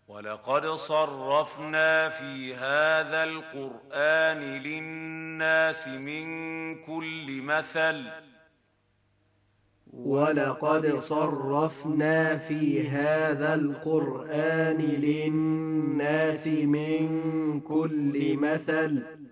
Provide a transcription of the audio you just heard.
ولقد صرفنا في هذا القرآن للناس من كل مثل ولقد صرفنا في هذا القرآن للناس من كل مثل